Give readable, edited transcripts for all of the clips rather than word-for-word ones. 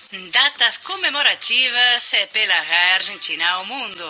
Datas comemorativas pela RAI Argentina ao mundo.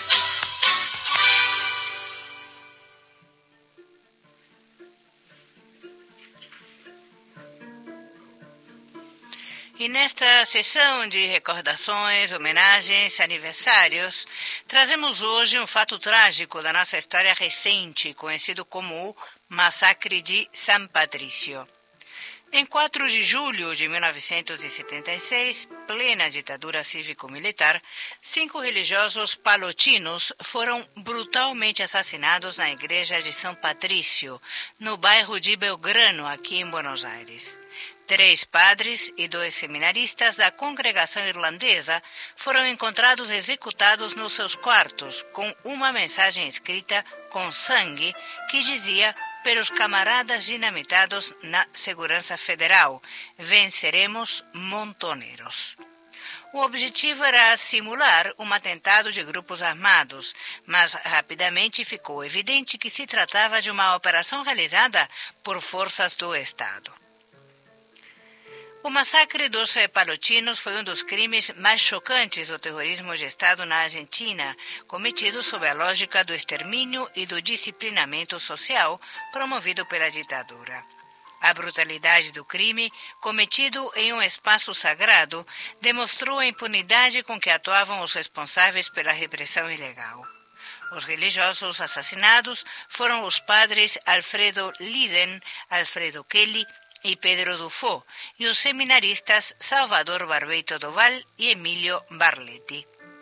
E nesta sessão de recordações, homenagens, aniversários, trazemos hoje um fato trágico da nossa história recente, conhecido como o Massacre de San Patricio. Em 4 de julho de 1976, plena ditadura cívico-militar, 5 religiosos palotinos foram brutalmente assassinados na igreja de São Patrício, no bairro de Belgrano, aqui em Buenos Aires. 3 padres e 2 seminaristas da congregação irlandesa foram encontrados executados nos seus quartos, com uma mensagem escrita com sangue que dizia: pelos camaradas dinamitados na Segurança Federal, venceremos montoneros. O objetivo era simular um atentado de grupos armados, mas rapidamente ficou evidente que se tratava de uma operação realizada por forças do Estado. O massacre dos palotinos foi um dos crimes mais chocantes do terrorismo de Estado na Argentina, cometido sob a lógica do extermínio e do disciplinamento social promovido pela ditadura. A brutalidade do crime, cometido em um espaço sagrado, demonstrou a impunidade com que atuavam os responsáveis pela repressão ilegal. Os religiosos assassinados foram os padres Alfredo Liden, Alfredo Kelly e Pedro Dufo, e os seminaristas Salvador Barbeito Doval e Emílio Barletti.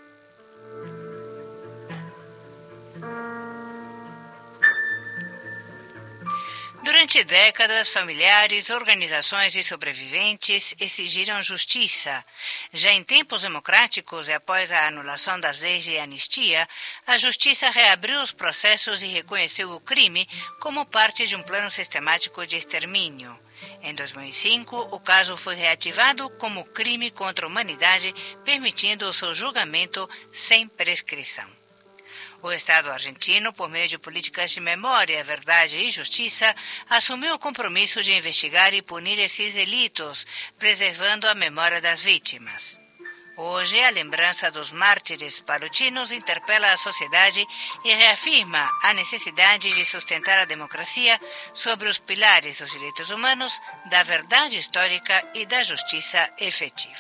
Durante décadas, familiares, organizações de sobreviventes exigiram justiça. Já em tempos democráticos e após a anulação das leis de anistia, a justiça reabriu os processos e reconheceu o crime como parte de um plano sistemático de extermínio. Em 2005, o caso foi reativado como crime contra a humanidade, permitindo o seu julgamento sem prescrição. O Estado argentino, por meio de políticas de memória, verdade e justiça, assumiu o compromisso de investigar e punir esses delitos, preservando a memória das vítimas. Hoje, a lembrança dos mártires palotinos interpela a sociedade e reafirma a necessidade de sustentar a democracia sobre os pilares dos direitos humanos, da verdade histórica e da justiça efetiva.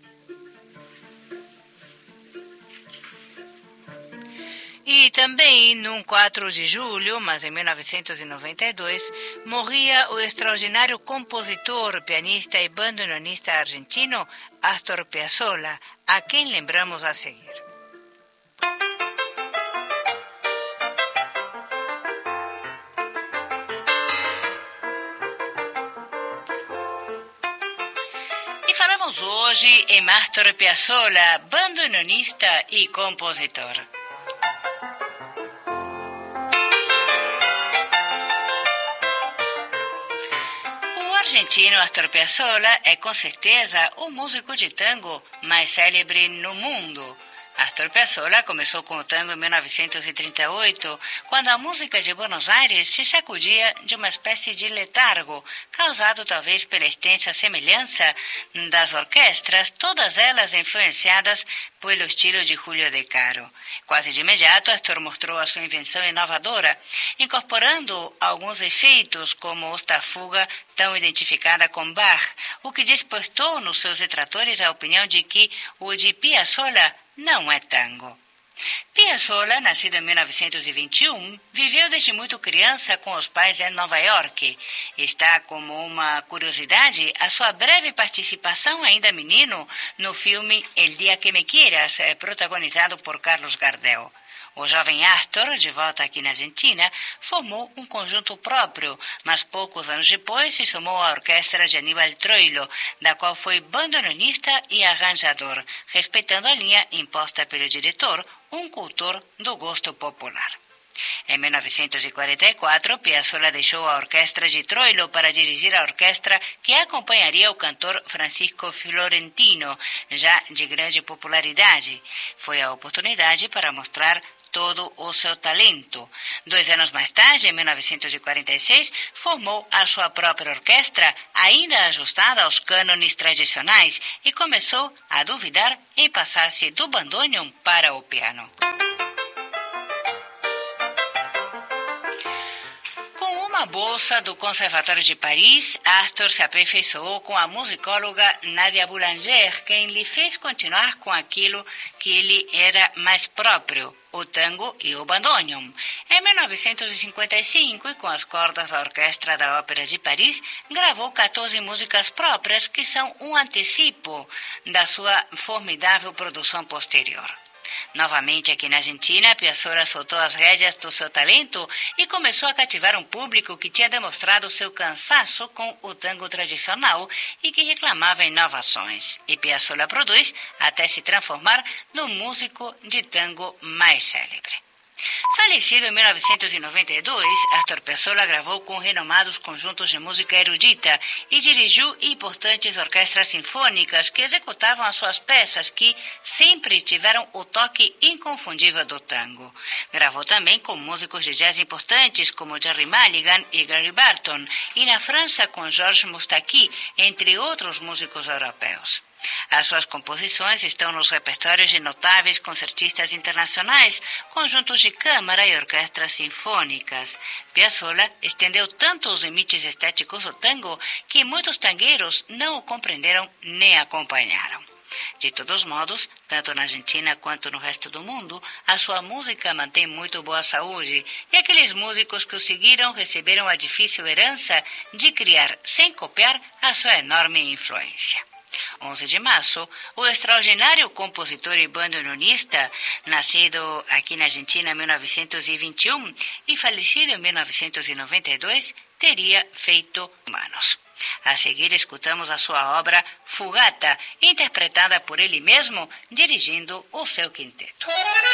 E também, num 4 de julho, mas em 1992, morria o extraordinário compositor, pianista e bandoneonista argentino Astor Piazzolla, a quem lembramos a seguir. E falamos hoje em Astor Piazzolla, bandoneonista e compositor. O argentino Astor Piazzolla é com certeza o músico de tango mais célebre no mundo. Astor Piazzolla começou com o tango em 1938, quando a música de Buenos Aires se sacudia de uma espécie de letargo, causado talvez pela extensa semelhança das orquestras, todas elas influenciadas pelo estilo de Julio De Caro. Quase de imediato, Astor mostrou a sua invenção inovadora, incorporando alguns efeitos como esta fuga tão identificada com Bach, o que despertou nos seus detratores a opinião de que o de Piazzolla não é tango. Piazzolla, nascido em 1921, viveu desde muito criança com os pais em Nova York. Está como uma curiosidade a sua breve participação ainda menino no filme El Día que Me Quieras, protagonizado por Carlos Gardel. O jovem Astor, de volta aqui na Argentina, formou um conjunto próprio, mas poucos anos depois se somou à orquestra de Aníbal Troilo, da qual foi bandoneonista e arranjador, respeitando a linha imposta pelo diretor, um cultor do gosto popular. Em 1944, Piazzolla deixou a orquestra de Troilo para dirigir a orquestra que acompanharia o cantor Francisco Florentino, já de grande popularidade. Foi a oportunidade para mostrar todo o seu talento. 2 anos mais tarde, em 1946, formou a sua própria orquestra, ainda ajustada aos cânones tradicionais, e começou a duvidar em passar-se do bandoneon para o piano. Com uma bolsa do Conservatório de Paris, Arthur se aperfeiçoou com a musicóloga Nadia Boulanger, quem lhe fez continuar com aquilo que lhe era mais próprio, o tango e o bandoneon. Em 1955, e com as cordas da Orquestra da Ópera de Paris, gravou 14 músicas próprias que são um antecipo da sua formidável produção posterior. Novamente aqui na Argentina, Piazzolla soltou as rédeas do seu talento e começou a cativar um público que tinha demonstrado seu cansaço com o tango tradicional e que reclamava inovações. E Piazzolla produz até se transformar no músico de tango mais célebre. Falecido em 1992, Astor Piazzolla gravou com renomados conjuntos de música erudita e dirigiu importantes orquestras sinfônicas que executavam as suas peças, que sempre tiveram o toque inconfundível do tango. Gravou também com músicos de jazz importantes como Jerry Mulligan e Gary Burton, e na França com Georges Moustaki, entre outros músicos europeus. As suas composições estão nos repertórios de notáveis concertistas internacionais, conjuntos de câmara e orquestras sinfônicas. Piazzolla estendeu tanto os limites estéticos do tango que muitos tangueiros não o compreenderam nem acompanharam. De todos modos, tanto na Argentina quanto no resto do mundo, a sua música mantém muito boa saúde, e aqueles músicos que o seguiram receberam a difícil herança de criar, sem copiar, a sua enorme influência. 11 de março, o extraordinário compositor e bandoneonista, nascido aqui na Argentina em 1921 e falecido em 1992, teria feito anos. A seguir, escutamos a sua obra Fugata, interpretada por ele mesmo, dirigindo o seu quinteto.